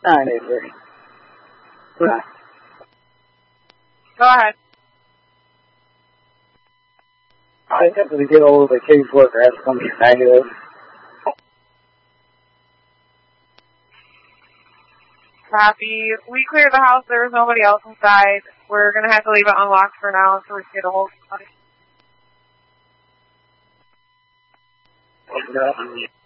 983. Right. Go ahead. I attempted to get hold of the caseworker has come negative. Copy. We cleared the house. There was nobody else inside. We're going to have to leave it unlocked for now until we can get a hold of somebody.